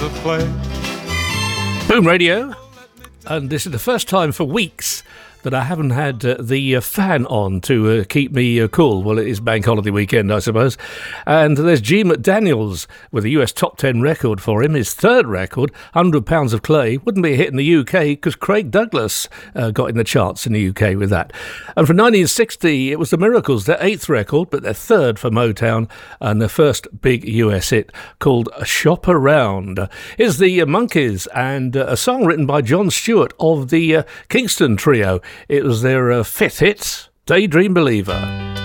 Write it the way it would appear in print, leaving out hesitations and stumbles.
Boom Radio, and this is the first time for weeks that I haven't had the fan on to keep me cool. Well, it is Bank Holiday weekend, I suppose. And there's G. McDaniels with a US top 10 record for him. His third record, 100 Pounds of Clay, wouldn't be a hit in the UK because Craig Douglas got in the charts in the UK with that. And from 1960, it was the Miracles, their eighth record, but their third for Motown, and their first big US hit called Shop Around. Here's the Monkees and a song written by John Stewart of the Kingston Trio. It was their fifth hit, Daydream Believer.